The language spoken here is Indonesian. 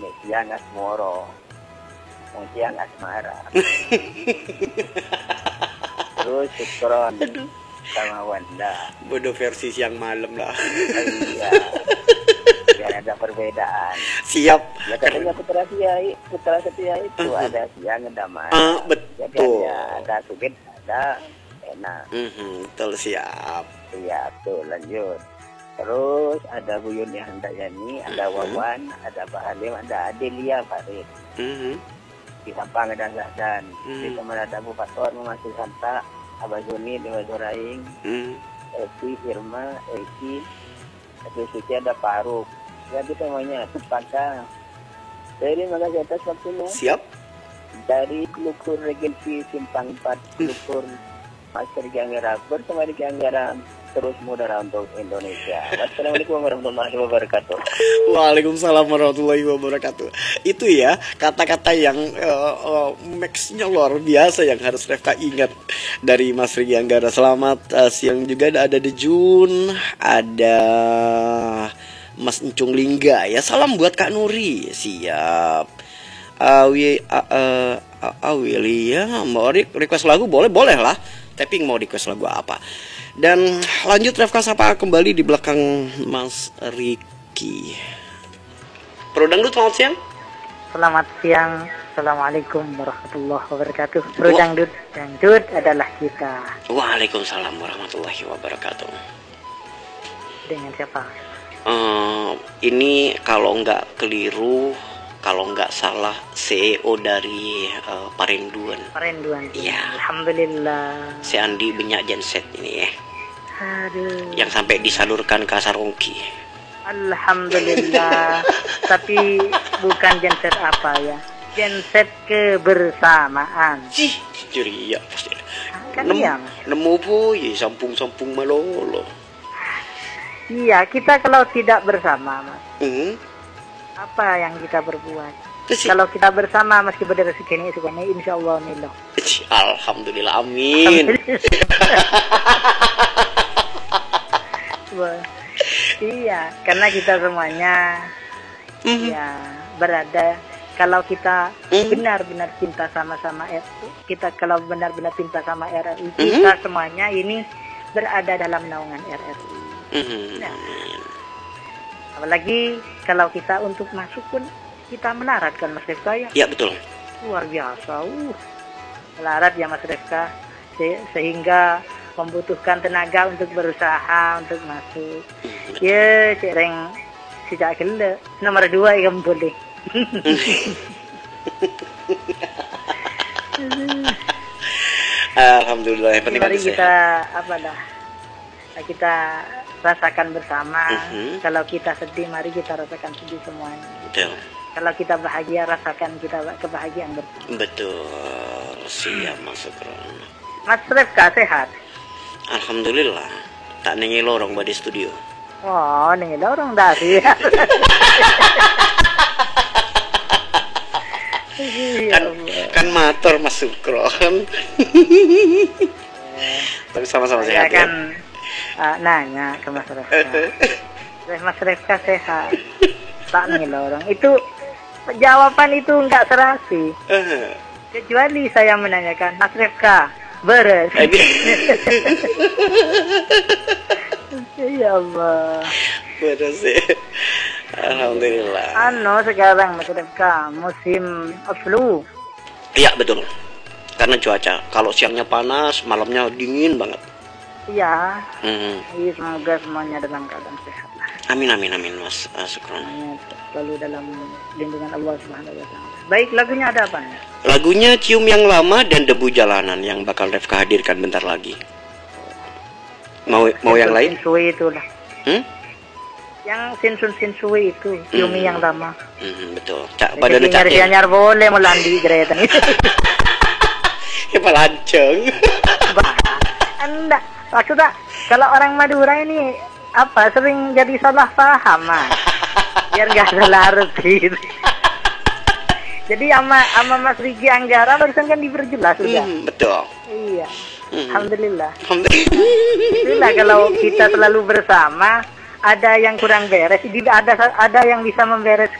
siang asmoro, siang asmara. Terus Sukron sama Wanda. Bodoh versi siang malam lah. Iya. Biar ada perbedaan. Siap. Ya katanya putra setia itu ada siang ada malam. Jadi Betul. ada Sugit, ada enak. Betul, siap. Iya, tuh lanjut. Terus ada Buyun Handayani, ada Wawan, ada Pak Halim, ada Adelia Farid. Di Sampang ada Zahdan. Di teman ada Bu Fator, Masih Santa, Abah Juni, Dewa Doraing, Eki, Irma, Eki, Eki Suci, ada Faruk. Jadi semuanya sepatah. Terima kasih atas waktunya. Siap. Dari Klukur Regensi Simpang 4, Klukur Master Gianggara bersama di Gianggara terus mudara untuk Indonesia. Wassalamualaikum warahmatullahi wabarakatuh. Waalaikumsalam warahmatullahi wabarakatuh. Itu ya kata-kata yang max-nya luar biasa yang harus Refka ingat dari Mas Rigi Anggara. Selamat siang juga ada Dejun, ada Mas Encung Lingga ya. Salam buat Kak Nuri. Siap. Willy ya, mau request lagu boleh lah. Tapi mau request lagu apa? Dan lanjut Refka sapa kembali di belakang Mas Riki. Pro Dangdut, selamat siang. Selamat siang. Assalamualaikum warahmatullahi wabarakatuh. Pro Dangdut, Dangdut adalah kita. Waalaikumsalam warahmatullahi wabarakatuh. Dengan siapa? Ini kalau nggak keliru, kalau nggak salah CEO dari Parenduan. Parenduan. Iya. Alhamdulillah. Si Andi Benyak Genset ini ya. Aduh. Yang sampai disalurkan ke Sarongki. Alhamdulillah. Tapi bukan genset apa ya? Genset kebersamaan. Ceria pasti. Kan iya, Mas. Nemu boy, sampung-sampung malolo. Iya, kita kalau tidak bersama, Mas. Apa yang kita berbuat? Kalau kita bersama meski berdiri segini insya Allah nilo. Alhamdulillah, amin. Iya, karena kita semuanya ya berada. Kalau kita benar-benar cinta sama-sama kita kalau benar-benar cinta sama RRI, kita semuanya ini berada dalam naungan RRI. Nah, apalagi kalau kita untuk masuk pun kita melarat kan Mas Refka ya? Ya betul. Luar biasa, melarat ya Mas Refka, sehingga membutuhkan tenaga untuk berusaha untuk masuk. Ya cereng sejak gila nomor 2 yang boleh. Alhamdulillah, yang penting mari kita kita rasakan bersama. Kalau kita sedih, mari kita rasakan sedih semuanya. Betul. Kalau kita bahagia, rasakan kita kebahagiaan bersama. Betul. Siap masuk Ron. Mas Refka sehat? Alhamdulillah. Tak nengi lorong di studio. Oh, nengi lorong dari. kan matur Mas Sukron. Tapi sama-sama sehat ya. Kan nanya ke Mas Refka. Mas Refka sehat? Tak nengi lorong. Itu jawaban itu enggak serasi. Kecuali saya menanyakan, Mas Refka beres. Ya Allah. Beres ya. Alhamdulillah. Sekarang Mas Refka musim flu. Iya betul. Karena cuaca, kalau siangnya panas, malamnya dingin banget. Iya. Semoga semuanya dalam keadaan sehat. Amin Mas Sukron. Lalu dalam lindungan Allah Subhanahu wa taala. Baik, lagunya ada apa? Lagunya Cium Yang Lama dan Debu Jalanan yang bakal Refka hadirkan bentar lagi. Mau yang lain? Sinsui itulah. Yang Sinsui itu, Ciumi Yang Lama. Betul. Cak badan cak. Nyar boleh melandi geretan itu. Ya pelancong. Anda maksudnya kalau orang Madura ini sering jadi salah paham, biar nggak salah arti. Jadi sama Mas Rigi Anggara barusan kan diperjelas sudah. Betul. Iya. Alhamdulillah. Alhamdulillah kalau kita selalu bersama, ada yang kurang beres, ada yang bisa